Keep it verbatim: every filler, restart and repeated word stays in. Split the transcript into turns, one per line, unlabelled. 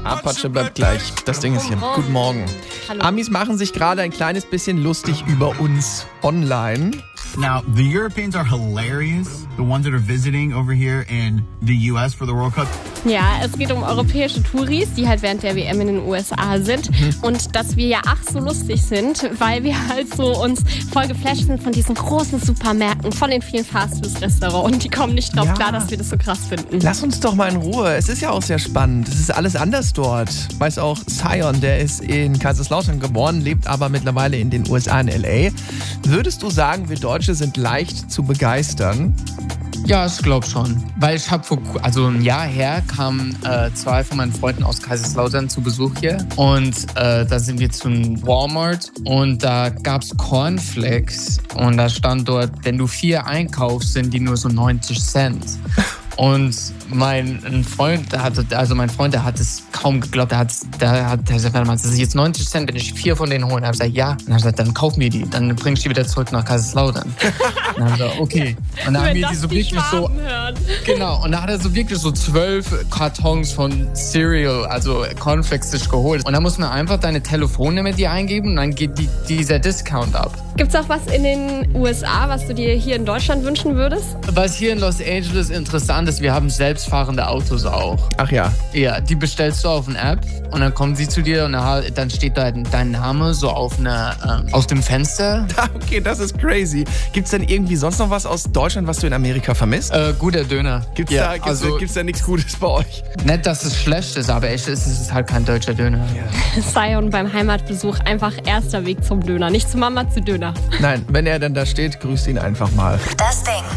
Apache bleibt gleich. Das Ding ist hier. Guten Morgen.
Hallo.
Amis machen sich gerade ein kleines bisschen lustig über uns online.
Now, the Europeans are hilarious. The ones that are visiting over here in the U S for the World Cup.
Ja, es geht um europäische Touris, die halt während der W M in den U S A sind. Mhm. Und dass wir ja ach so lustig sind, weil wir halt so uns voll geflasht sind von diesen großen Supermärkten, von den vielen Fastfood-Restaurants. Und die kommen nicht drauf
Ja.
klar, dass wir das so krass finden.
Lass uns doch mal in Ruhe. Es ist ja auch sehr spannend. Es ist alles anders dort. Weiß auch Sion, der ist in Kaiserslautern geboren, lebt aber mittlerweile in den U S A in L A. Würdest du sagen, wir Deutsche sind leicht zu begeistern?
Ja, ich glaube schon. Weil ich habe vor, also ein Jahr her kamen äh, zwei von meinen Freunden aus Kaiserslautern zu Besuch hier. Und äh, da sind wir zum Walmart und da gab's Cornflakes. Und da stand dort, wenn du vier einkaufst, sind die nur so neunzig Cent. Und mein ein Freund, der hatte, also mein Freund, der hat es kaum geglaubt. Der hat, der hat, der gesagt, warte mal, das ist jetzt neunzig Cent, wenn ich vier von denen hole. Und er hat gesagt, ja. Und er hat gesagt, dann kauf mir die. Dann bring ich die wieder zurück nach Kaiserslautern. Und dann hat er gesagt, okay. Und dann haben wir die so wirklich so, genau. Und da hat er so wirklich so zwölf Kartons von Cereal, also Cornflakes, sich geholt. Und dann muss man einfach deine Telefonnummer dir eingeben und dann geht die, dieser Discount ab.
Gibt's auch was in den U S A, was du dir hier in Deutschland wünschen würdest?
Was hier in Los Angeles interessant ist, wir haben selbstfahrende Autos auch.
Ach ja.
Ja, die bestellst du auf eine App und dann kommen sie zu dir und dann steht da dein Name so auf, eine, ähm, auf dem Fenster.
Okay, das ist crazy. Gibt's denn irgendwie sonst noch was aus Deutschland, was du in Amerika vermisst?
Äh, guter Döner.
Gibt's,
ja,
da, gibt's,
also,
da, gibt's da nichts Gutes bei euch?
Nicht, dass es schlecht ist, aber echt ist es halt kein deutscher Döner.
Ja.
Sion beim Heimatbesuch einfach erster Weg zum Döner. Nicht zu Mama, zu Döner.
Nein, wenn er dann da steht, grüßt ihn einfach mal.
Das Ding.